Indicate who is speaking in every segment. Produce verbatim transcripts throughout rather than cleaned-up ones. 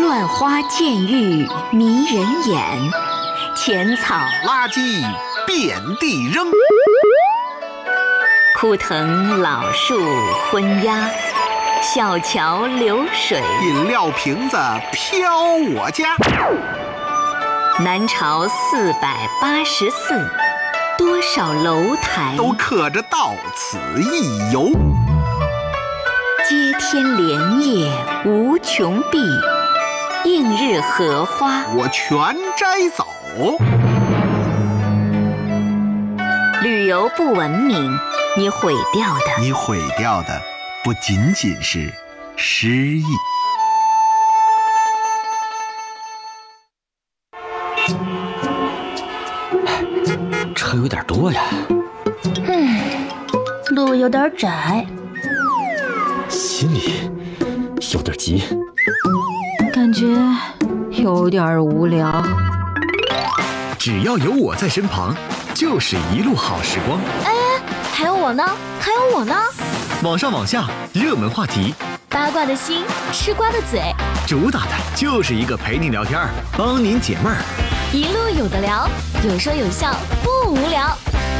Speaker 1: 乱花渐欲迷人眼，浅草
Speaker 2: 垃圾遍地扔，
Speaker 1: 枯藤老树昏鸦，小桥流水
Speaker 2: 饮料瓶子飘我家。
Speaker 1: 南朝四百八十寺，多少楼台
Speaker 2: 都刻着到此一游。
Speaker 1: 接天莲叶无穷碧，映日荷花
Speaker 2: 我全摘走。
Speaker 1: 旅游不文明，你毁掉的，
Speaker 2: 你毁掉的不仅仅是诗意。
Speaker 3: 车有点多呀。
Speaker 4: 嗯，路有点窄，
Speaker 3: 心里有点急，
Speaker 4: 感觉有点无聊。
Speaker 5: 只要有我在身旁，就是一路好时光。
Speaker 4: 哎，还有我呢，还有我呢。
Speaker 5: 网上网下，热门话题，
Speaker 4: 八卦的心，吃瓜的嘴，
Speaker 5: 主打的就是一个陪你聊天，帮您解闷儿。
Speaker 4: 一路有的聊，有说有笑，不无聊。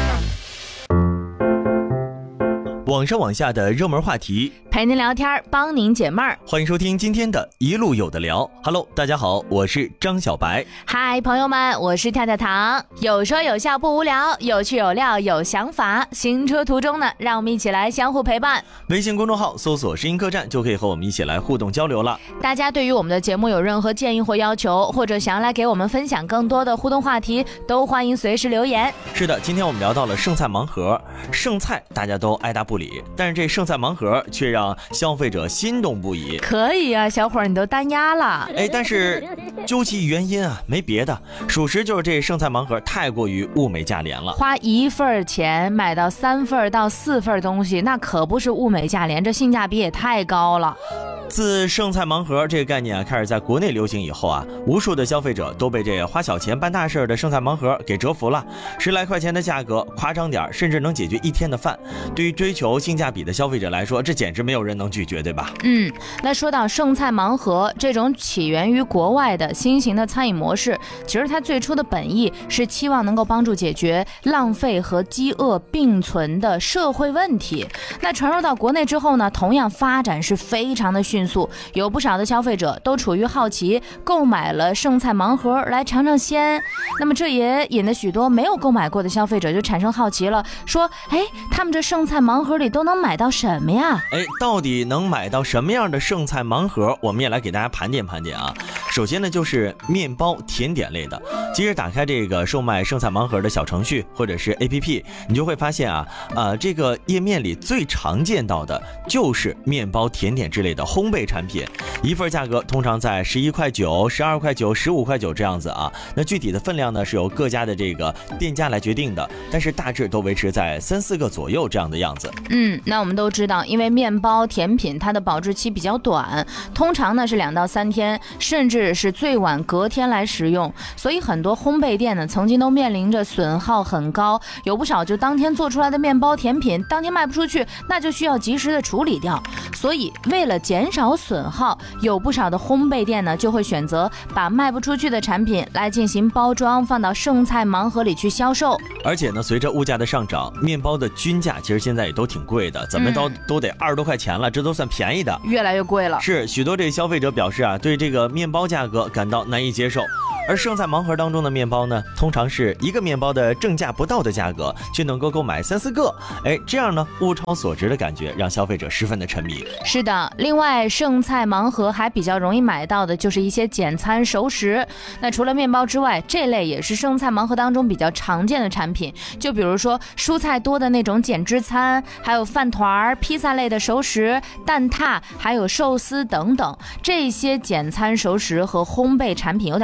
Speaker 6: 网上网下的热门话题，
Speaker 7: 陪您聊天，帮您解闷儿。
Speaker 6: 欢迎收听今天的一路有的聊。Hello， 大家好，我是张小白。
Speaker 7: 嗨，朋友们，我是跳跳糖。有说有笑不无聊，有趣有料有想法。行车途中呢，让我们一起来相互陪伴。
Speaker 6: 微信公众号搜索声音客栈，就可以和我们一起来互动交流了。
Speaker 7: 大家对于我们的节目有任何建议或要求，或者想要来给我们分享更多的互动话题，都欢迎随时留言。
Speaker 6: 是的，今天我们聊到了剩菜盲盒。剩菜大家都爱答不理，但是这剩菜盲盒却让消费者心动不已。
Speaker 7: 可以啊，小伙儿，你都单压了。
Speaker 6: 哎，但是究其原因啊，没别的，属实就是这剩菜盲盒太过于物美价廉了。
Speaker 7: 花一份钱买到三份到四份东西，那可不是物美价廉，这性价比也太高了。
Speaker 6: 自剩菜盲盒这个概念啊开始在国内流行以后啊，无数的消费者都被这花小钱办大事的剩菜盲盒给折服了。十来块钱的价格，夸张点甚至能解决一天的饭。对于追求性价比的消费者来说，这简直没有人能拒绝，对吧？
Speaker 7: 嗯，那说到剩菜盲盒这种起源于国外的新型的餐饮模式，其实它最初的本意是期望能够帮助解决浪费和饥饿并存的社会问题。那传入到国内之后呢，同样发展是非常的迅速，有不少的消费者都处于好奇，购买了剩菜盲盒来尝尝鲜。那么这也引得许多没有购买过的消费者就产生好奇了，说哎，他们这剩菜盲盒里都能买到什么呀？
Speaker 6: 哎，到底能买到什么样的剩菜盲盒？我们也来给大家盘点盘点啊。首先呢，就是面包甜点类的。其实打开这个售卖剩菜盲盒的小程序或者是 A P P， 你就会发现啊，呃，这个页面里最常见到的就是面包甜点之类的烘焙产品，一份价格通常在十一块九、十二块九、十五块九这样子啊。那具体的分量呢，是由各家的这个店家来决定的，但是大致都维持在三四个左右这样的样子。
Speaker 7: 嗯，那我们都知道，因为面包甜品它的保质期比较短，通常呢是两到三天，甚至是最晚隔天来食用，所以很多烘焙店呢曾经都面临着损耗很高，有不少就当天做出来的面包甜品当天卖不出去，那就需要及时的处理掉。所以为了减少损耗，有不少的烘焙店呢就会选择把卖不出去的产品来进行包装，放到剩菜盲盒里去销售。
Speaker 6: 而且呢，随着物价的上涨，面包的均价其实现在也都挺贵的，怎么都、嗯、都得二十多块钱了，这都算便宜的，
Speaker 7: 越来越贵了。
Speaker 6: 是许多这消费者表示啊，对这个面包价格感到难以接受。而剩菜盲盒当中的面包呢，通常是一个面包的正价不到的价格，却能够购买三四个。哎，这样呢，物超所值的感觉让消费者十分的沉迷。
Speaker 7: 是的，另外剩菜盲盒还比较容易买到的就是一些简餐熟食。那除了面包之外，这类也是剩菜盲盒当中比较常见的产品，就比如说蔬菜多的那种减脂餐，还有饭团、披萨类的熟食、蛋挞，还有寿司等等。这些简餐熟食和烘焙产品有点类似。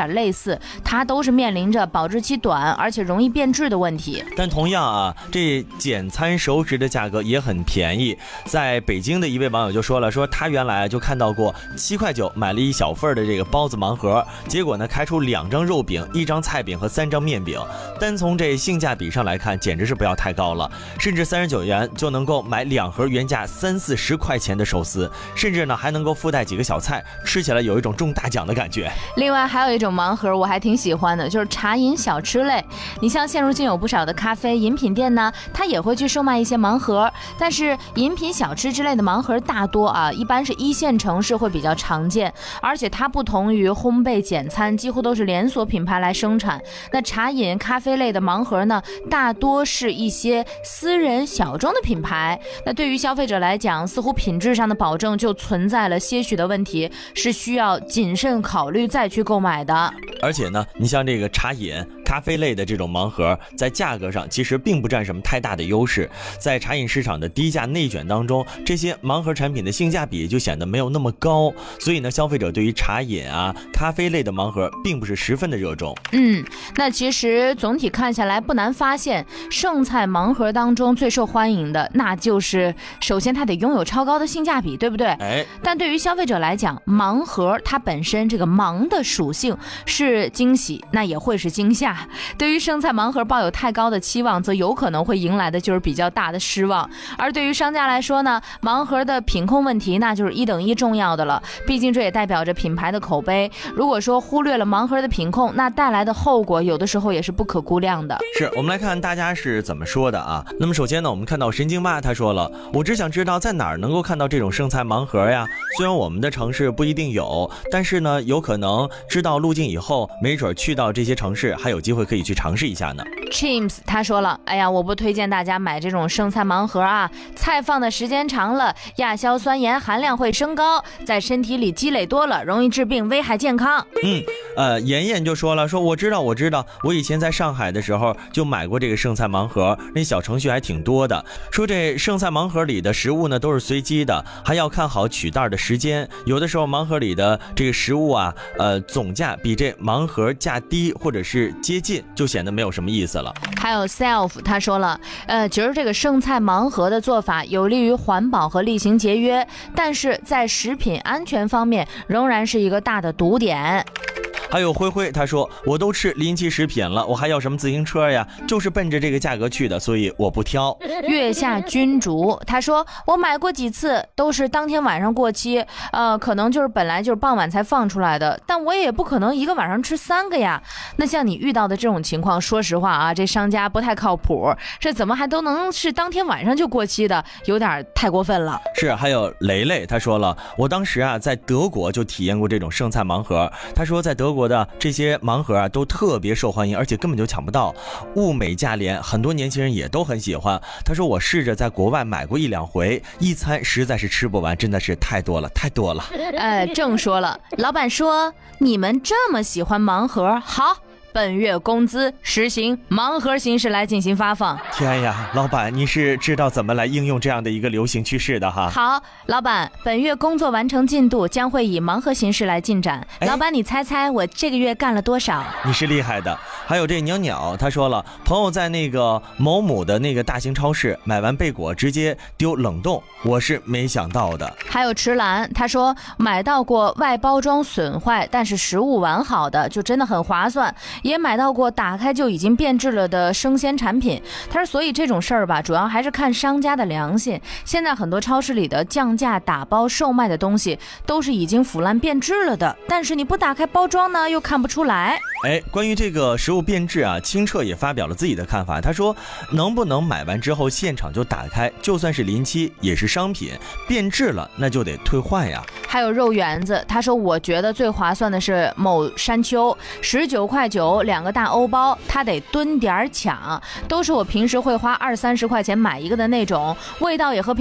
Speaker 7: 似，它都是面临着保质期短而且容易变质的问题。
Speaker 6: 但同样啊，这简餐熟食的价格也很便宜。在北京的一位网友就说了，说他原来就看到过七块九买了一小份的这个包子盲盒，结果呢开出两张肉饼、一张菜饼和三张面饼。单从这性价比上来看，简直是不要太高了。甚至三十九元就能够买两盒原价三四十块钱的寿司，甚至呢还能够附带几个小菜，吃起来有一种中大奖的感觉。
Speaker 7: 另外还有一种盲盒我还挺喜欢的，就是茶饮小吃类。你像现如今有不少的咖啡饮品店呢，它也会去售卖一些盲盒，但是饮品小吃之类的盲盒大多啊，一般是一线城市会比较常见，而且它不同于烘焙简餐，几乎都是连锁品牌来生产。那茶饮咖啡类的盲盒呢，大多是一些私人小众的品牌，那对于消费者来讲，似乎品质上的保证就存在了些许的问题，是需要谨慎考虑再去购买的。
Speaker 6: 而且呢，你像这个茶饮咖啡类的这种盲盒，在价格上其实并不占什么太大的优势。在茶饮市场的低价内卷当中，这些盲盒产品的性价比就显得没有那么高，所以呢，消费者对于茶饮啊咖啡类的盲盒并不是十分的热衷。
Speaker 7: 嗯，那其实总体看下来，不难发现剩菜盲盒当中最受欢迎的，那就是首先它得拥有超高的性价比，对不对？
Speaker 6: 哎，
Speaker 7: 但对于消费者来讲，盲盒它本身这个盲的属性是惊喜，那也会是惊吓。对于剩菜盲盒抱有太高的期望，则有可能会迎来的就是比较大的失望。而对于商家来说呢，盲盒的品控问题那就是一等一重要的了，毕竟这也代表着品牌的口碑。如果说忽略了盲盒的品控，那带来的后果有的时候也是不可估量的。
Speaker 6: 是，我们来看大家是怎么说的啊。那么首先呢，我们看到神经妈他说了，我只想知道在哪儿能够看到这种剩菜盲盒呀？虽然我们的城市不一定有，但是呢，有可能知道路径以后，没准去到这些城市还有机会可以去尝试一下呢。
Speaker 7: James 他说了，哎呀，我不推荐大家买这种剩菜盲盒啊，菜放的时间长了，亚硝酸盐含量会升高，在身体里积累多了，容易致病，危害健康。
Speaker 6: 嗯，呃，妍妍就说了，说我知道，我知道，我以前在上海的时候就买过这个剩菜盲盒，那小程序还挺多的。说这剩菜盲盒里的食物呢都是随机的，还要看好取袋的时间，有的时候盲盒里的这个食物啊，呃，总价比这盲盒价低或者是接近，就显得没有什么意思了。
Speaker 7: 还有 self 他说了，呃，觉得这个剩菜盲盒的做法有利于环保和厉行节约，但是在食品安全方面仍然是一个大的毒点。
Speaker 6: 还有灰灰他说，我都吃临期食品了，我还要什么自行车呀？就是奔着这个价格去的，所以我不挑。
Speaker 7: 月下君主他说，我买过几次都是当天晚上过期，呃，可能就是本来就是傍晚才放出来的，但我也不可能一个晚上吃三个呀。那像你遇到的这种情况，说实话啊，这商家不太靠谱，这怎么还都能是当天晚上就过期的，有点太过分了。
Speaker 6: 是，还有雷雷他说了，我当时啊在德国就体验过这种剩菜盲盒，他说在德国的这些盲盒啊都特别受欢迎，而且根本就抢不到，物美价廉，很多年轻人也都很喜欢。他说我试着在国外买过一两回，一餐实在是吃不完，真的是太多了太多了。
Speaker 7: 呃，正说了，老板说你们这么喜欢盲盒，好，本月工资实行盲盒形式来进行发放。
Speaker 6: 天呀，老板，你是知道怎么来应用这样的一个流行趋势的哈？
Speaker 7: 好，老板，本月工作完成进度将会以盲盒形式来进展。
Speaker 6: 哎、
Speaker 7: 老板，你猜猜我这个月干了多少？
Speaker 6: 你是厉害的。还有这鸟鸟，他说了，朋友在那个某某的那个大型超市买完贝果直接丢冷冻，我是没想到的。
Speaker 7: 还有池兰，他说买到过外包装损坏但是食物完好的，就真的很划算。也买到过打开就已经变质了的生鲜产品。他说所以这种事儿吧，主要还是看商家的良心。现在很多超市里的降价打包售卖的东西都是已经腐烂变质了的，但是你不打开包装呢又看不出来。
Speaker 6: 哎，关于这个食物变质啊，清澈也发表了自己的看法。他说能不能买完之后现场就打开，就算是临期也是商品，变质了那就得退换呀。
Speaker 7: 还有肉圆子，他说我觉得最划算的是某山丘，十九块九两个大欧包，他得蹲点抢，都是我平时会花二三十块钱买一个的那种，味道也和